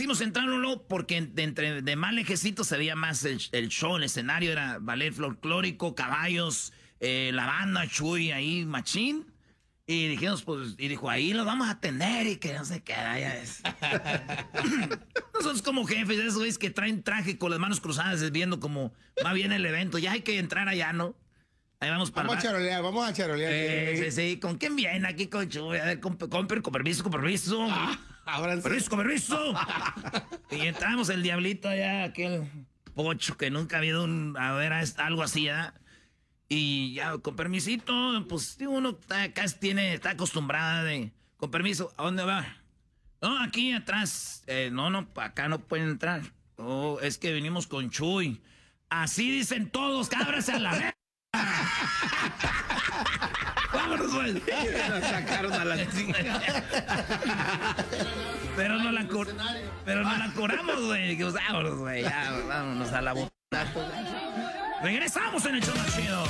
quisimos entrar luego porque de más lejecito se veía más el show, el escenario era ballet folclórico, caballos, la banda, Chuy, ahí, machín. Y dijimos, pues, y dijo, ahí los vamos a atender y que no se queda, ya es. Nosotros como jefes, esos güeyes que traen traje con las manos cruzadas, viendo como va bien el evento, ya hay que entrar allá, ¿no? Ahí vamos para... Vamos a charolear. Sí, ¿con quién viene aquí, con Chuy? A ver, con permiso. Permiso. Y entramos el diablito allá, aquel pocho que nunca ha habido algo así, ¿verdad? Y ya, con permisito, pues uno está acostumbrada con permiso, ¿a dónde va? No, aquí atrás. No, acá no pueden entrar. Oh, es que venimos con Chuy. Así dicen todos, cábrase a la vez. Vámonos, güey. Nos sacaron a la Pero no la curamos, güey. Vámonos, güey. Ya, vámonos a la boca. Regresamos en el show más chido.